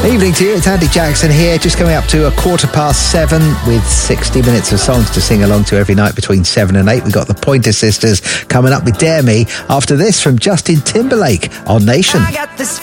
Evening to you, it's Andy Jackson here, just coming up to 7:15 with 60 minutes of songs to sing along to every night between 7 and 8. We've got the Pointer Sisters coming up with Dare Me after this from Justin Timberlake on Nation. I got this